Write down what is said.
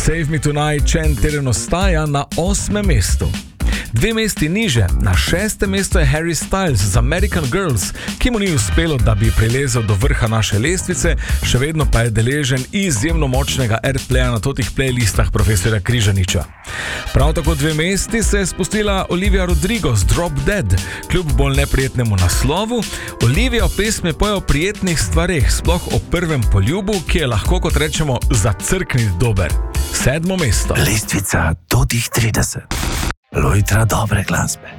Save Me Tonight Chen teden ostaja na 8. mestu. 2 mesti niže, na 6. mestu je Harry Styles z American Girls, ki mu ni uspelo, da bi prilezel do vrha naše lestvice, še vedno pa je deležen izjemno močnega airplaya na totih playlistah profesorja Križaniča. Prav tako 2 mesti se je spustila Olivia Rodrigo z Drop Dead. Kljub bolj neprijetnemu naslovu, Olivia v pesmi poje o prijetnih stvareh, sploh o prvem poljubu, ki je lahko, kot rečemo, zacrknit dober. 7. mesto. Lestvica do tih 30. Lojtra dobre glasbe.